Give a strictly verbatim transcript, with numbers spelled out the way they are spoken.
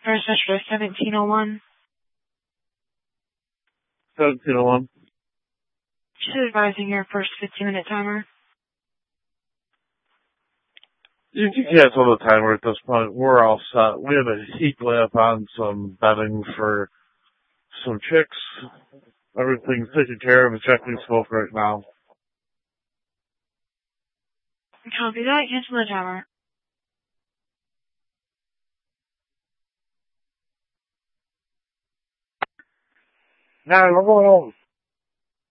First Metro seventeen oh one. seventeen oh one. Just advising your first fifteen minute timer. You can cancel the timer at this point. We're all set. We have a heat lamp on some bedding for some chicks. Everything's taken care of. Ejecting smoke right now. Copy that. Cancel the timer. Now we're going home.